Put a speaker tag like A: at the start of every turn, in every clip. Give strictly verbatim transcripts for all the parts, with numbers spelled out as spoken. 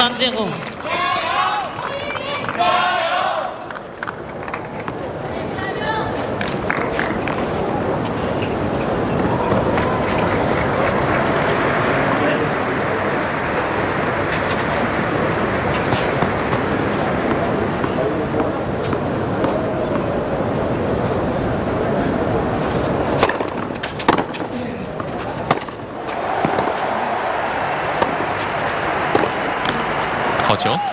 A: 三 zéro。
B: 好球！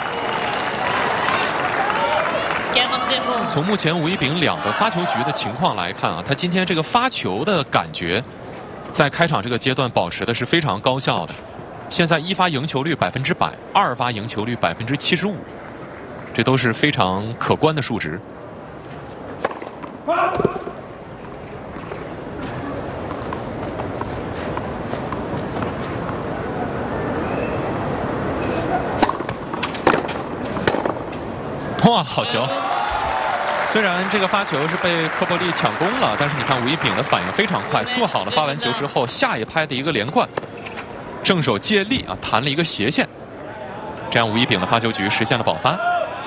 B: 从目前吴一丙两个发球局的情况来看啊，他今天这个发球的感觉，在开场这个阶段保持的是非常高效的。现在一发赢球率百分之百，二发赢球率百分之七十五，这都是非常可观的数值。哇，好球！虽然这个发球是被科波利抢攻了，但是你看吴一丙的反应非常快，做好了发完球之后下一拍的一个连贯，正手借力啊弹了一个斜线，这样吴一丙的发球局实现了保发。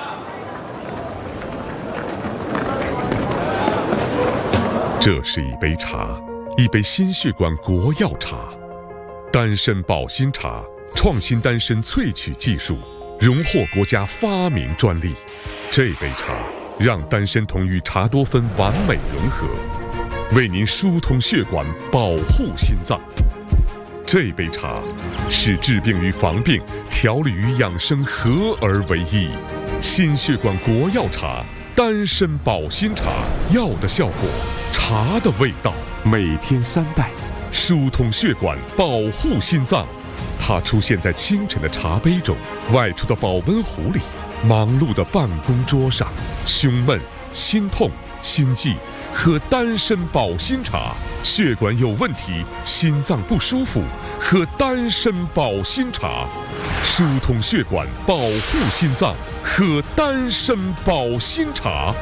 C: 这是一杯茶，一杯心血管国药茶，丹参保心茶，创新丹参萃取技术，荣获国家发明专利。这杯茶让丹参酮与茶多酚完美融合，为您疏通血管，保护心脏。这杯茶使治病与防病、调理与养生合而为一。心血管国药茶，丹参保心茶，药的效果，茶的味道，每天三袋，疏通血管，保护心脏。它出现在清晨的茶杯中，外出的保温壶里，忙碌的办公桌上，胸闷、心痛、心悸，喝丹参保心茶；血管有问题，心脏不舒服，喝丹参保心茶；疏通血管，保护心脏，喝丹参保心茶。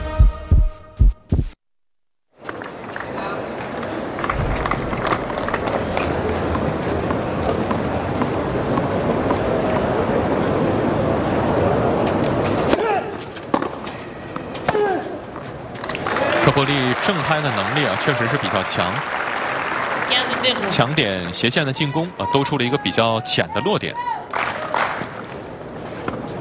B: 科波利正拍的能力啊，确实是比较强。强点斜线的进攻啊，兜出了一个比较浅的落点。